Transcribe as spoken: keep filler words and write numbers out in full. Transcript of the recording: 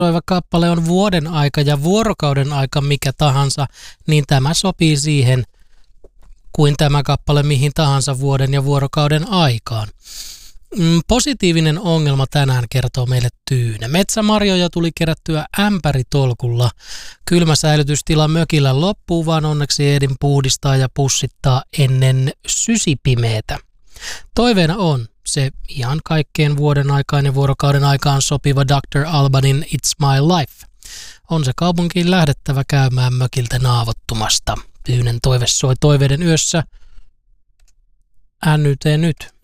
Toiva kappale on vuoden aika ja vuorokauden aika mikä tahansa, niin tämä sopii siihen kuin tämä kappale mihin tahansa vuoden ja vuorokauden aikaan. Mm, positiivinen ongelma tänään kertoo meille Tyyne. Metsämarjoja tuli kerättyä ämpäritolkulla. Kylmä säilytystila mökillä loppuu, vaan onneksi ehdin puhdistaa ja pussittaa ennen sysipimeetä. Toiveena on se ihan kaikkeen vuoden aikaan ja vuorokauden aikaan sopiva doktor Albanin It's My Life. On se kaupunkiin lähdettävä käymään mökiltä naavottumasta. Tyynen toive soi toiveiden yössä. N Y T nyt.